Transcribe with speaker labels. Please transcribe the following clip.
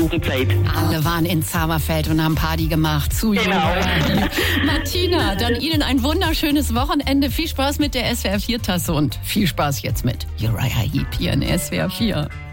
Speaker 1: gute Zeit.
Speaker 2: Alle waren in Zaberfeld und haben Party gemacht. Zu
Speaker 1: Genau.
Speaker 2: Martina, dann Ihnen ein wunderschönes Wochenende. Viel Spaß mit der SWR 4-Tasse und viel Spaß jetzt mit Uriah Heep hier in SWR 4.